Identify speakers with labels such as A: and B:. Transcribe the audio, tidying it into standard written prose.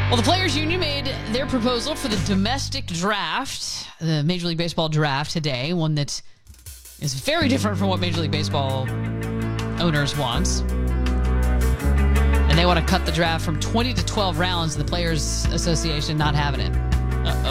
A: Well, the Players Union made their proposal for the domestic draft, the Major League Baseball draft today, one that is very different from what Major League Baseball owners want. And they want to cut the draft from 20 to 12 rounds, the Players Association not having it. Uh-oh.